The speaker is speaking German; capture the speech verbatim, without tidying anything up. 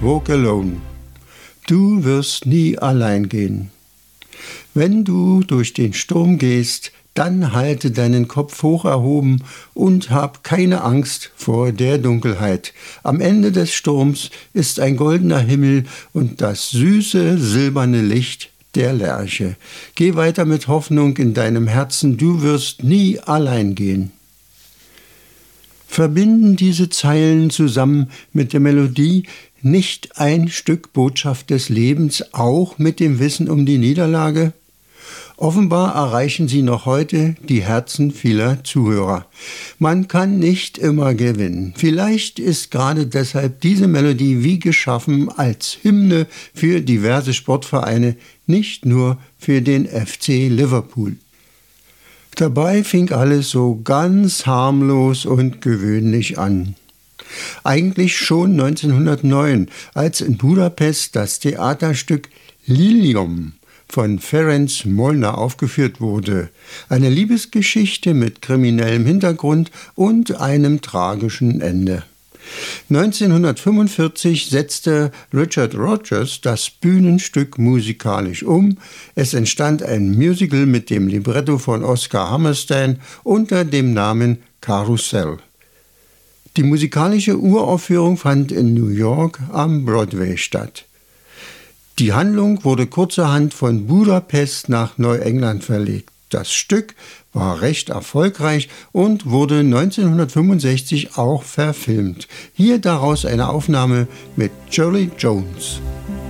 walk alone. Du wirst nie allein gehen. Wenn du durch den Sturm gehst, dann halte deinen Kopf hoch erhoben und hab keine Angst vor der Dunkelheit. Am Ende des Sturms ist ein goldener Himmel und das süße, silberne Licht der Lerche. Geh weiter mit Hoffnung in deinem Herzen, du wirst nie allein gehen. Verbinden diese Zeilen zusammen mit der Melodie nicht ein Stück Botschaft des Lebens auch mit dem Wissen um die Niederlage? Offenbar erreichen sie noch heute die Herzen vieler Zuhörer. Man kann nicht immer gewinnen. Vielleicht ist gerade deshalb diese Melodie wie geschaffen als Hymne für diverse Sportvereine, nicht nur für den F C Liverpool. Dabei fing alles so ganz harmlos und gewöhnlich an. Eigentlich schon neunzehnhundertneun, als in Budapest das Theaterstück Liliom von Ferenc Molnar aufgeführt wurde. Eine Liebesgeschichte mit kriminellem Hintergrund und einem tragischen Ende. neunzehnhundertfünfundvierzig setzte Richard Rodgers das Bühnenstück musikalisch um. Es entstand ein Musical mit dem Libretto von Oscar Hammerstein unter dem Namen Karussell. Die musikalische Uraufführung fand in New York am Broadway statt. Die Handlung wurde kurzerhand von Budapest nach Neuengland verlegt. Das Stück war recht erfolgreich und wurde neunzehnhundertfünfundsechzig auch verfilmt. Hier daraus eine Aufnahme mit Shirley Jones.